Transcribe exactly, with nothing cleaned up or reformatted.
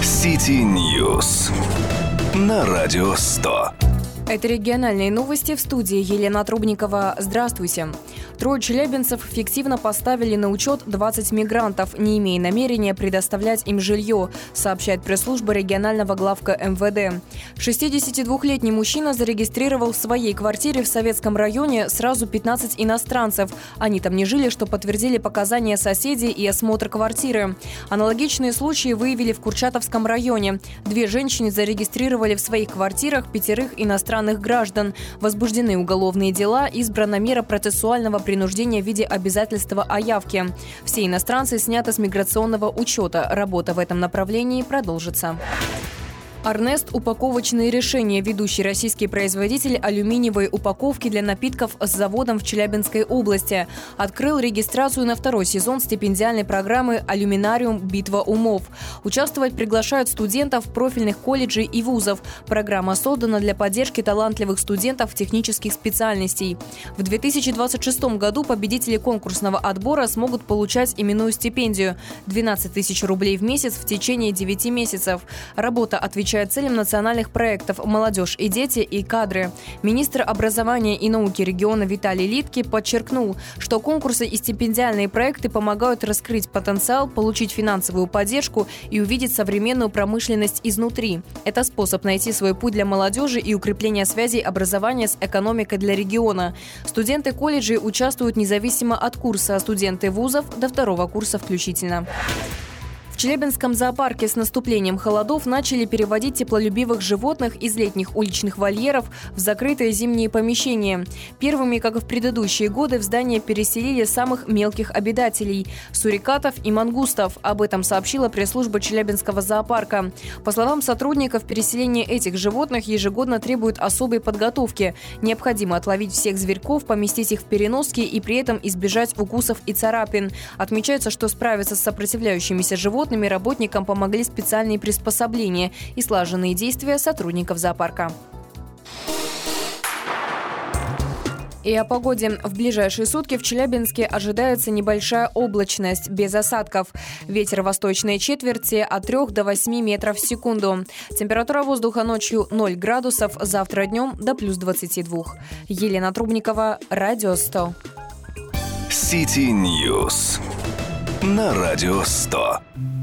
City News на Радио сто. Это региональные новости, в студии Елена Трубникова. Здравствуйте. Трое челябинцев фиктивно поставили на учет двадцать мигрантов, не имея намерения предоставлять им жилье, сообщает пресс-служба регионального главка эм вэ дэ. шестидесятидвухлетний мужчина зарегистрировал в своей квартире в Советском районе сразу пятнадцать иностранцев. Они там не жили, что подтвердили показания соседей и осмотр квартиры. Аналогичные случаи выявили в Курчатовском районе. Две женщины зарегистрировали в своих квартирах пятерых иностранных граждан. Возбуждены уголовные дела, избрана мера процессуального принуждения в виде обязательства о явке. Все иностранцы сняты с миграционного учета. Работа в этом направлении продолжится. Арнест упаковочные решения. Ведущий российский производитель алюминиевой упаковки для напитков с заводом в Челябинской области открыл регистрацию на второй сезон стипендиальной программы «Алюминариум. Битва умов». Участвовать приглашают студентов профильных колледжей и вузов. Программа создана для поддержки талантливых студентов технических специальностей. В две тысячи двадцать шестом году победители конкурсного отбора смогут получать именную стипендию – двенадцать тысяч рублей в месяц в течение девяти месяцев. Работа отвечает целям национальных проектов «Молодежь и дети» и «Кадры». Министр образования и науки региона Виталий Литки подчеркнул, что конкурсы и стипендиальные проекты помогают раскрыть потенциал, получить финансовую поддержку и увидеть современную промышленность изнутри. Это способ найти свой путь для молодежи и укрепления связей образования с экономикой для региона. Студенты колледжей участвуют независимо от курса, а студенты вузов – до второго курса включительно. В Челябинском зоопарке с наступлением холодов начали переводить теплолюбивых животных из летних уличных вольеров в закрытые зимние помещения. Первыми, как и в предыдущие годы, в здание переселили самых мелких обитателей – сурикатов и мангустов. Об этом сообщила пресс-служба Челябинского зоопарка. По словам сотрудников, переселение этих животных ежегодно требует особой подготовки. Необходимо отловить всех зверьков, поместить их в переноски и при этом избежать укусов и царапин. Отмечается, что справиться с сопротивляющимися животными работникам помогли специальные приспособления и слаженные действия сотрудников зоопарка. И о погоде. В ближайшие сутки в Челябинске ожидается небольшая облачность, без осадков. Ветер восточной четверти от трёх до восьми метров в секунду. Температура воздуха ночью ноль градусов, завтра днем до плюс двадцати двух. Елена Трубникова, Радио сто. City News на Радио сто.